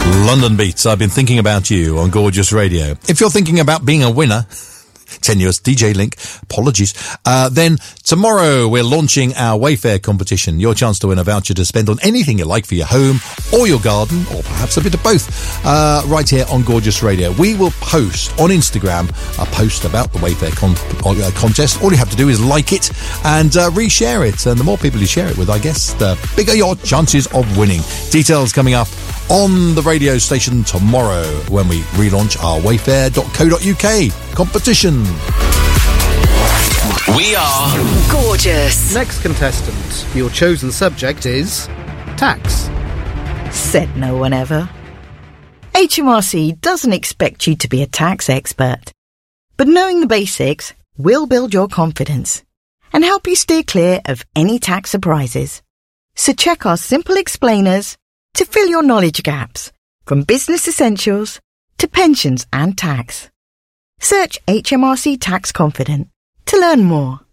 London Beats, I've been thinking about you on Gorgeous Radio. If you're thinking about being a winner, tenuous DJ Link, apologies, then tomorrow we're launching our Wayfair competition. Your chance to win a voucher to spend on anything you like for your home or your garden, or perhaps a bit of both, right here on Gorgeous Radio. We will post on Instagram a post about the Wayfair contest. All you have to do is like it and reshare it. And the more people you share it with, I guess, the bigger your chances of winning. Details coming up on the radio station tomorrow when we relaunch our wayfair.co.uk competition. We are Gorgeous. Next contestant, your chosen subject is tax. Said no one ever. HMRC doesn't expect you to be a tax expert, but knowing the basics will build your confidence and help you steer clear of any tax surprises. So check our simple explainers to fill your knowledge gaps, from business essentials to pensions and tax. Search HMRC Tax Confident to learn more.